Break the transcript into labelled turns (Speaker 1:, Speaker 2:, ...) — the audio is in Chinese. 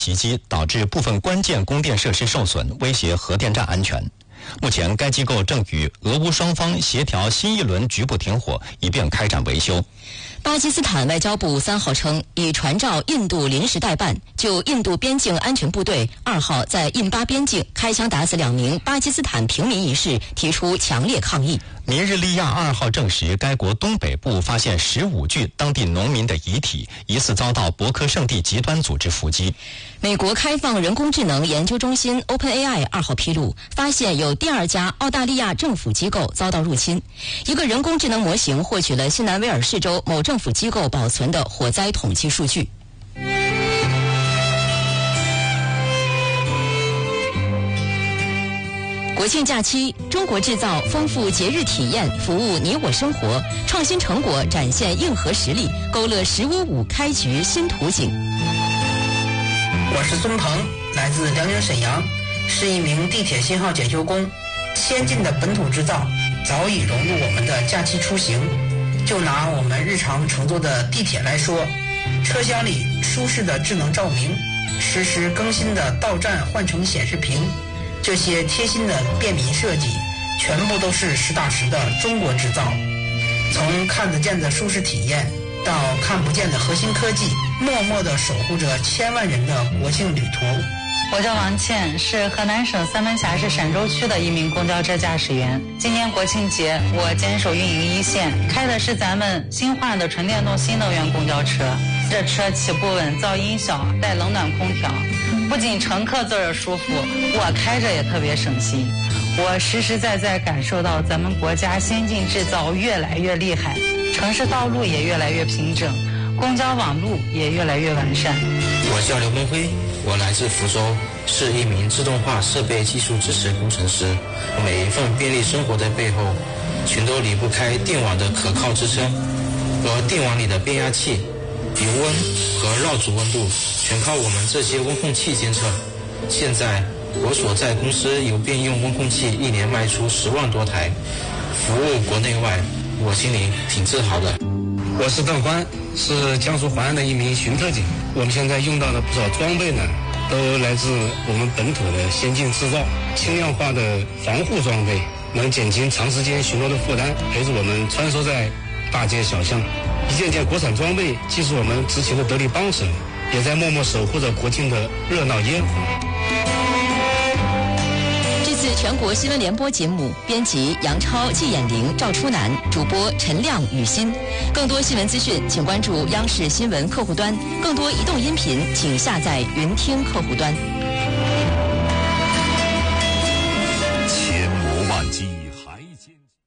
Speaker 1: 袭击，导致部分关键供电设施受损，威胁核电站安全。目前，该机构正与俄乌双方协调新一轮局部停火，以便开展维修。
Speaker 2: 巴基斯坦外交部3号称，已传召印度临时代办，就印度边境安全部队2号在印巴边境开枪打死2名巴基斯坦平民一事提出强烈抗议。
Speaker 1: 尼日利亚2号证实，该国东北部发现15具当地农民的遗体，疑似遭到博科圣地极端组织伏击。
Speaker 2: 美国开放人工智能研究中心 OpenAI 2号披露，发现有第2家澳大利亚政府机构遭到入侵。一个人工智能模型获取了新南威尔士州某政府机构保存的火灾统计数据。国庆假期，中国制造丰富节日体验，服务你我生活，创新成果展现硬核实力，勾勒“15.5”开局新图景。
Speaker 3: 我是孙鹏，来自辽宁沈阳，是一名地铁信号检修工。先进的本土制造早已融入我们的假期出行。就拿我们日常乘坐的地铁来说，车厢里舒适的智能照明，实时更新的到站换乘显示屏，这些贴心的便民设计，全部都是实打实的中国制造。从看得见的舒适体验，到看不见的核心科技，默默地守护着千万人的国庆旅途。
Speaker 4: 我叫王倩，是河南省三门峡市陕州区的一名公交车驾驶员。今年国庆节，我坚守运营一线，开的是咱们新换的纯电动新能源公交车。这车起步稳，噪音小，带冷暖空调，不仅乘客坐着舒服，我开着也特别省心。我实实在在感受到咱们国家先进制造越来越厉害，城市道路也越来越平整，公交网路也越来越完善。
Speaker 5: 我叫刘梦辉，我来自福州，是一名自动化设备技术支持工程师。每一份便利生活的背后，全都离不开电网的可靠支撑，而电网里的变压器、油温和绕组温度，全靠我们这些温控器监测。现在我所在公司有便用温控器一年卖出10万多台，服务国内外，我心里挺自豪的。
Speaker 6: 我是邓欢，是江苏淮安的一名巡特警。我们现在用到的不少装备呢，都来自我们本土的先进制造，轻量化的防护装备，能减轻长时间巡逻的负担，陪着我们穿梭在大街小巷。一件件国产装备既是我们执勤的得力帮手，也在默默守护着国庆的热闹烟火。
Speaker 2: 这次全国新闻联播节目，编辑杨超、季衍玲、赵初南，主播陈亮、雨欣。更多新闻资讯，请关注央视新闻客户端；更多移动音频，请下载云听客户端。
Speaker 7: 千磨万击还坚强。